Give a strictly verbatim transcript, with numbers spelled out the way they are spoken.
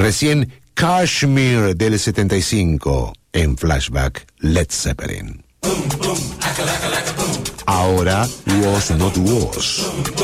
Recién Kashmir del setenta y cinco. En Flashback, Led Zeppelin. Ahora, Was Not Was.